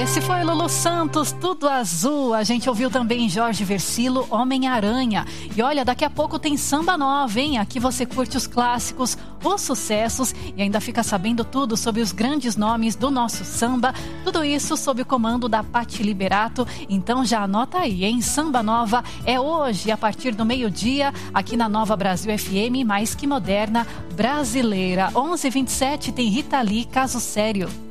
Esse foi Lulu Santos, Tudo Azul. A gente ouviu também Jorge Versilo, Homem-Aranha. E olha, daqui a pouco tem Samba Nova, hein? Aqui você curte os clássicos, os sucessos e ainda fica sabendo tudo sobre os grandes nomes do nosso samba. Tudo isso sob o comando da Patti Liberato. Então já anota aí, hein? Samba Nova é hoje, a partir do meio-dia, aqui na Nova Brasil FM, mais que moderna, brasileira. 11h27 tem Rita Lee, Caso Sério.